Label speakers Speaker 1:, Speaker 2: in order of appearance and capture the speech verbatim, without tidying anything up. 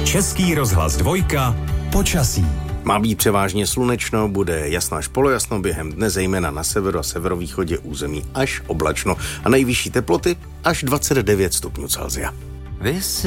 Speaker 1: Český rozhlas dvojka. Počasí.
Speaker 2: Má být převážně slunečno, bude jasno až polojasno, během dne zejména na severu a severovýchodě území až oblačno a nejvyšší teploty až dvacet devět stupňů Celsia.